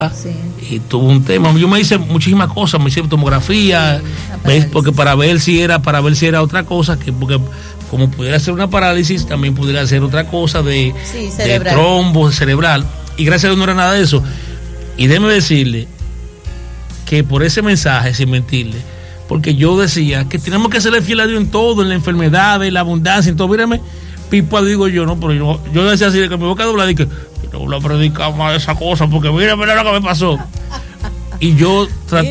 Sí. Y tuvo un tema. Yo me hice muchísimas cosas, me hice tomografía, ¿ves? Porque para ver si era otra cosa, que porque como pudiera ser una parálisis, también pudiera ser otra cosa de trombo cerebral. Y gracias a Dios no era nada de eso. Y déjeme decirle que por ese mensaje, sin mentirle, porque yo decía que tenemos que serle fiel a Dios en todo, en la enfermedad, en la abundancia, en todo. Mírame, pipa digo yo, no, pero yo decía así, de que mi boca doblada, y que no voy a predicar más de esa cosa, porque mira lo que me pasó. Y yo,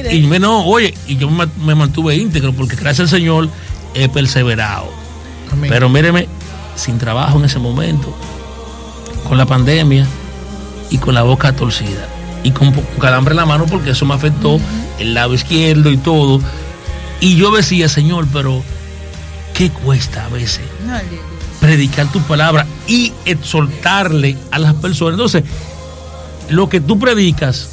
y yo me mantuve íntegro, porque gracias al Señor he perseverado. Amén. Pero míreme, sin trabajo en ese momento, con la pandemia y con la boca torcida y con calambre en la mano, porque eso me afectó el lado izquierdo y todo. Y yo decía, Señor, pero ¿qué cuesta a veces predicar tu palabra y exhortarle a las personas? Entonces, lo que tú predicas,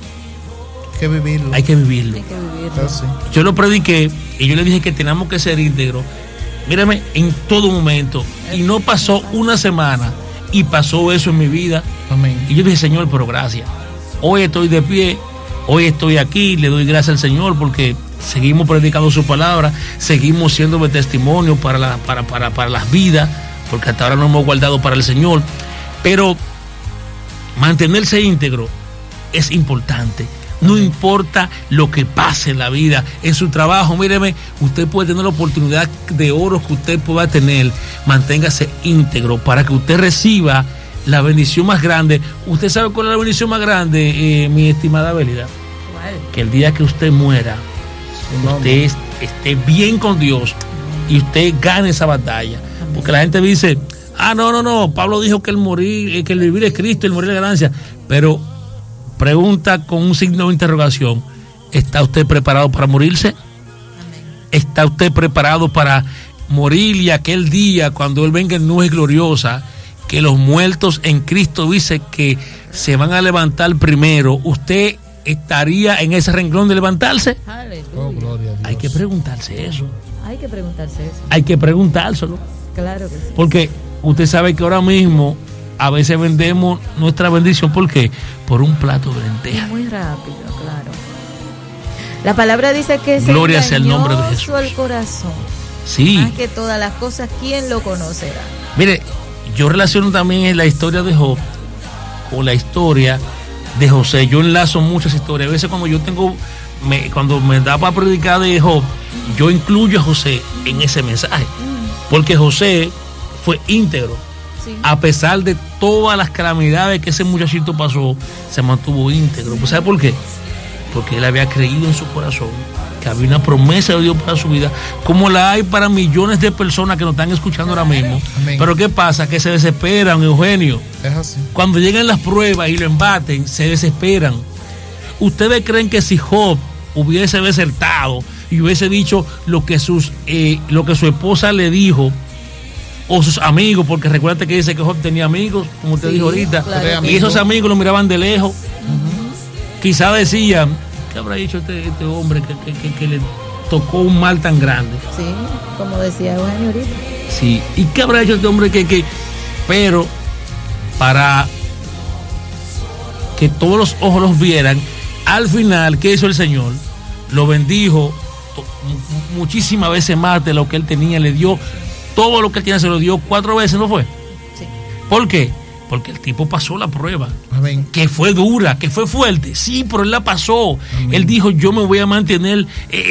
hay que vivirlo. Yo lo prediqué y yo le dije que teníamos que ser íntegros. Mírame, en todo momento. Y no pasó una semana y pasó eso en mi vida. Amén. Y yo dije, Señor, pero gracias. Hoy estoy de pie, hoy estoy aquí, le doy gracias al Señor porque seguimos predicando su palabra, seguimos siendo de testimonio para las vidas, porque hasta ahora nos hemos guardado para el Señor. Pero mantenerse íntegro es importante. No importa lo que pase en la vida, en su trabajo, míreme, usted puede tener la oportunidad de oro que usted pueda tener. Manténgase íntegro para que usted reciba la bendición más grande. ¿Usted sabe cuál es la bendición más grande, mi estimada Belida? Que el día que usted muera, usted esté bien con Dios y usted gane esa batalla. Porque la gente dice, no, Pablo dijo que el vivir es Cristo, el morir es ganancia. Pero pregunta con un signo de interrogación, ¿está usted preparado para morirse? Amén. ¿Está usted preparado para morir y aquel día cuando Él venga en nube gloriosa, que los muertos en Cristo dice que se van a levantar primero? ¿Usted estaría en ese renglón de levantarse? Oh, gloria a Dios. Hay que preguntarse eso. Hay que preguntárselo. Claro que sí. Porque usted sabe que ahora mismo a veces vendemos nuestra bendición. ¿Por qué? Por un plato de lentejas. Muy rápido, claro. La palabra dice que es gloria sea el nombre de Jesús. El corazón. Sí. Más que todas las cosas, ¿quién lo conocerá? Mire, yo relaciono también la historia de Job con la historia de José. Yo enlazo muchas historias. A veces cuando me da para predicar de Job, yo incluyo a José en ese mensaje. Porque José fue íntegro. Sí. A pesar de todas las calamidades que ese muchachito pasó, se mantuvo íntegro. ¿Pues sabe por qué? Porque él había creído en su corazón que había una promesa de Dios para su vida, como la hay para millones de personas que nos están escuchando ahora mismo. Amén. Pero ¿qué pasa? Que se desesperan, Eugenio. Es así. Cuando llegan las pruebas y lo embaten, se desesperan. ¿Ustedes creen que si Job hubiese desertado y hubiese dicho lo que su esposa le dijo, o sus amigos, porque recuérdate que dice que Job tenía amigos, como usted dijo ahorita, claro, y esos amigos lo miraban de lejos? Quizá decían, ¿qué habrá dicho este hombre que le tocó un mal tan grande? Sí, como decía Eugenio ahorita. Sí, ¿y qué habrá hecho este hombre pero para que todos los ojos los vieran, al final, ¿qué hizo el Señor? Lo bendijo muchísimas veces más de lo que él tenía, le dio todo lo que él tenía, se lo dio 4 veces, ¿no fue? Sí. ¿Por qué? Porque el tipo pasó la prueba. Amén. Que fue dura, que fue fuerte. Sí, pero él la pasó. Amén. Él dijo, yo me voy a mantener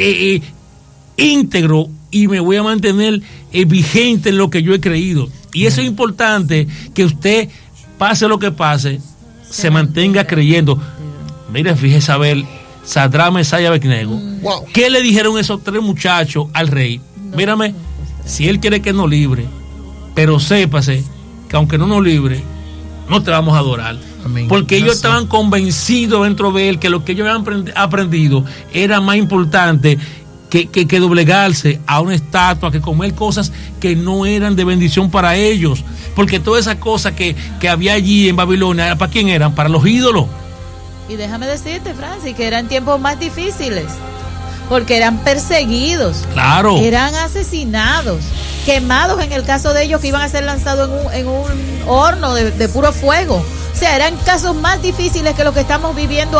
íntegro y me voy a mantener vigente en lo que yo he creído. Y eso es importante, que usted, pase lo que pase, se mantenga creyendo. Mira, fíjese a ver, Sadrach, Mesach y Abednego. Wow. ¿Qué le dijeron esos 3 muchachos al rey? Mírame, si él quiere que nos libre, pero sépase que aunque no nos libre, no te vamos a adorar. Amén. Porque ellos estaban convencidos dentro de él que lo que ellos habían aprendido era más importante que doblegarse a una estatua, que comer cosas que no eran de bendición para ellos. Porque todas esas cosas que había allí en Babilonia, ¿para quién eran? Para los ídolos. Y déjame decirte, Francis, que eran tiempos más difíciles, porque eran perseguidos, claro, eran asesinados, quemados en el caso de ellos, que iban a ser lanzados en un horno de puro fuego. O sea, eran casos más difíciles que lo que estamos viviendo